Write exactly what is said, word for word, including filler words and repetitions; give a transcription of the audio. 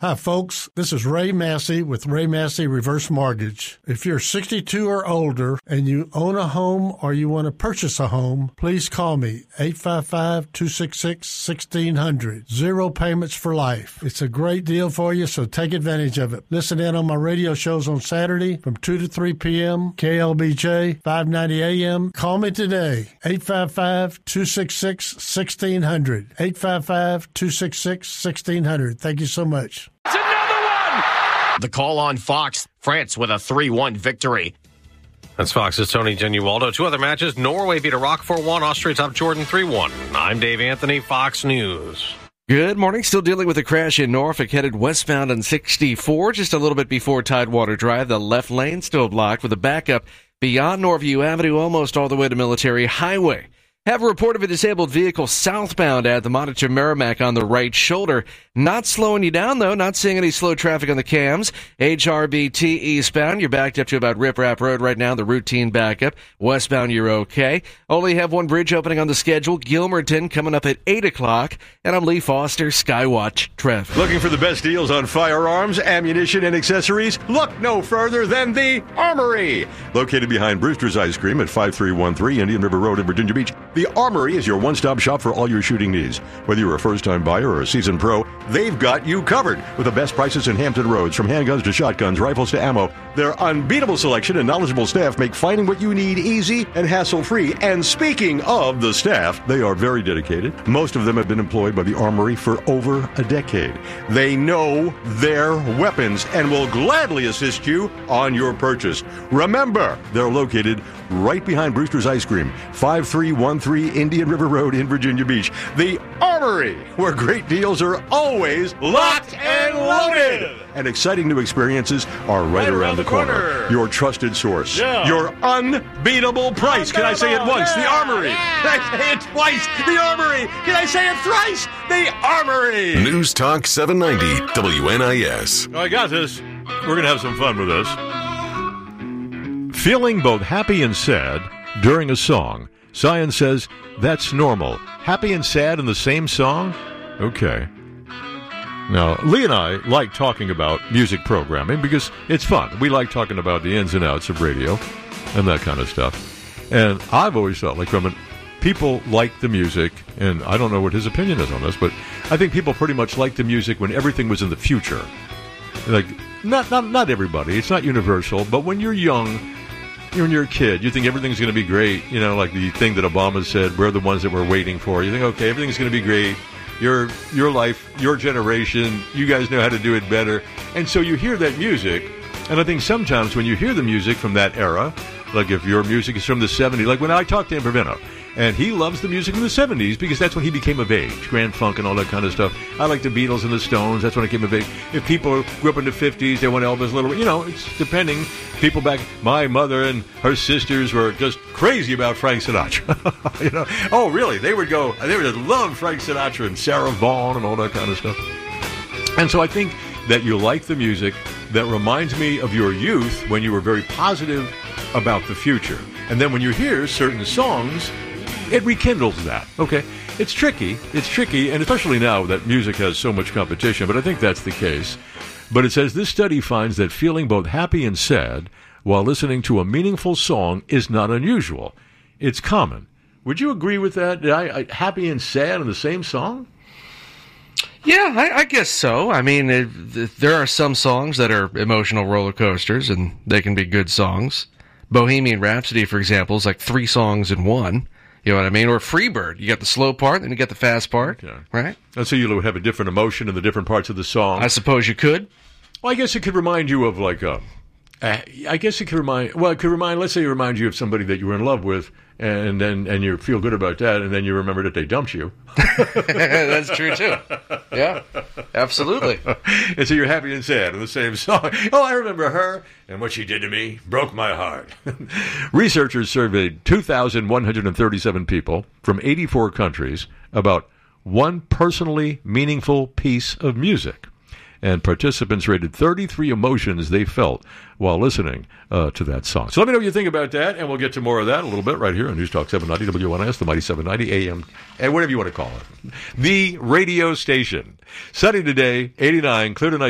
Hi, folks. This is Ray Massey with Ray Massey Reverse Mortgage. If you're sixty-two or older and you own a home or you want to purchase a home, please call me, eight five five, two six six, one six zero zero. Zero payments for life. It's a great deal for you, so take advantage of it. Listen in on my radio shows on Saturday from two to three p.m., K L B J, five ninety A M. Call me today, eight five five, two six six, one six zero zero. eight five five, two six six, one six zero zero. Thank you so much. It's another one! The call on Fox, France with a three one victory. That's Fox's Tony Genualdo. Two other matches. Norway beat Iraq four one. Austria top Jordan three one. I'm Dave Anthony, Fox News. Good morning. Still dealing with a crash in Norfolk, headed westbound on sixty-four, just a little bit before Tidewater Drive. The left lane still blocked with a backup beyond Norview Avenue, almost all the way to Military Highway. Have a report of a disabled vehicle southbound at the Monitor Merrimack on the right shoulder. Not slowing you down, though. Not seeing any slow traffic on the cams. H R B T eastbound. You're backed up to about Rip Rap Road right now, the routine backup. Westbound, you're okay. Only have one bridge opening on the schedule. Gilmerton coming up at eight o'clock. And I'm Lee Foster, Skywatch traffic. Looking for the best deals on firearms, ammunition, and accessories? Look no further than the Armory. Located behind Brewster's Ice Cream at five three one three Indian River Road in Virginia Beach. The Armory is your one-stop shop for all your shooting needs. Whether you're a first-time buyer or a seasoned pro, they've got you covered with the best prices in Hampton Roads, from handguns to shotguns, rifles to ammo. Their unbeatable selection and knowledgeable staff make finding what you need easy and hassle-free. And speaking of the staff, they are very dedicated. Most of them have been employed by the Armory for over a decade. They know their weapons and will gladly assist you on your purchase. Remember, they're located right behind Brewster's Ice Cream, five three one three Indian River Road in Virginia Beach. The Armory, where great deals are always locked and loaded. And exciting new experiences are right, right around, around the, the corner. corner. Your trusted source. Yeah. Your unbeatable price. Unbeatable. Can I say it once? Yeah. The Armory. Yeah. Can I say it twice? The Armory. Can I say it thrice? The Armory. News Talk seven ninety W N I S. I got this. We're going to have some fun with this. Feeling both happy and sad during a song. Science says that's normal. Happy and sad in the same song? Okay. Now, Lee and I like talking about music programming because it's fun. We like talking about the ins and outs of radio and that kind of stuff. And I've always felt like from an, people like the music, and I don't know what his opinion is on this, but I think people pretty much like the music when everything was in the future. Like, not not not everybody. It's not universal, but when you're young, when you're a kid, you think everything's going to be great. You know, like the thing that Obama said, we're the ones that we're waiting for. You think, okay, everything's going to be great. Your your life, your generation, you guys know how to do it better. And so you hear that music, and I think sometimes when you hear the music from that era, like if your music is from the seventies, like when I talked to Ambervino, and he loves the music from the seventies because that's when he became of age, Grand Funk and all that kind of stuff. I like the Beatles and the Stones. That's when I came of age. If people grew up in the fifties, they want Elvis a little, you know, it's depending. People back, my mother and her sisters were just crazy about Frank Sinatra. you know, oh really? They would go, they would love Frank Sinatra and Sarah Vaughan and all that kind of stuff. And so I think that you like the music that reminds me of your youth when you were very positive about the future. And then when you hear certain songs, it rekindles that. Okay, it's tricky. It's tricky, and especially now that music has so much competition, but I think that's the case. But it says this study finds that feeling both happy and sad while listening to a meaningful song is not unusual. It's common. Would you agree with that? Did I, I happy and sad in the same song? Yeah, I, I guess so. I mean, it, th- there are some songs that are emotional roller coasters, and they can be good songs. Bohemian Rhapsody, for example, is like three songs in one. You know what I mean? Or Freebird. You got the slow part, then you got the fast part, okay. Right? And so you would have a different emotion in the different parts of the song. I suppose you could. Well, I guess it could remind you of like a... Uh, I guess it could remind... Well, it could remind... Let's say it reminds you of somebody that you were in love with, and then and you feel good about that, and then you remember that they dumped you. That's true, too. Yeah, absolutely. And so you're happy and sad in the same song. Oh, I remember her, and what she did to me broke my heart. Researchers surveyed two thousand one hundred thirty-seven people from eighty-four countries about one personally meaningful piece of music. And participants rated thirty-three emotions they felt while listening uh, to that song. So let me know what you think about that, and we'll get to more of that a little bit right here on News Talk seven ninety W N I S, the mighty seven ninety A M, and whatever you want to call it. The radio station. Sunny today, eighty-nine, clear tonight.